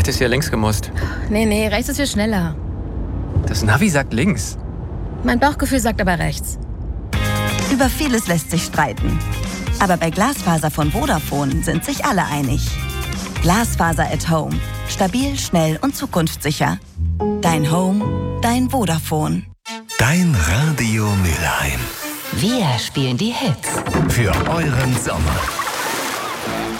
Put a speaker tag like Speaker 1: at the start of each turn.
Speaker 1: hättest ja links gemusst.
Speaker 2: Nee, rechts ist viel schneller.
Speaker 1: Das Navi sagt links.
Speaker 2: Mein Bauchgefühl sagt aber rechts.
Speaker 3: Über vieles lässt sich streiten. Aber bei Glasfaser von Vodafone sind sich alle einig. Glasfaser at Home. Stabil, schnell und zukunftssicher. Dein Home, dein Vodafone.
Speaker 4: Dein Radio Mülheim.
Speaker 5: Wir spielen die Hits.
Speaker 4: Für euren Sommer.